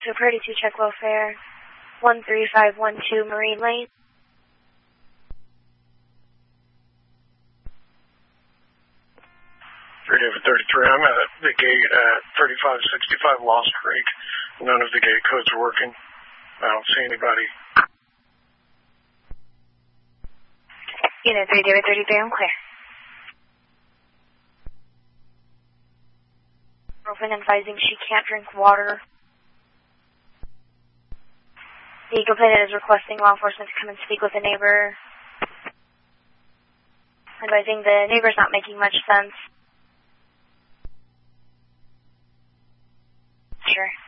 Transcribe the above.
To Purdy 2, check welfare. 13512 Marine Lane. Radio 33, I'm at the gate at 3565 Lost Creek. None of the gate codes are working. I don't see anybody. Unit 3, David 33, I'm clear. Girlfriend advising she can't drink water. The complainant is requesting law enforcement to come and speak with the neighbor. Advising the neighbor's not making much sense. Sure.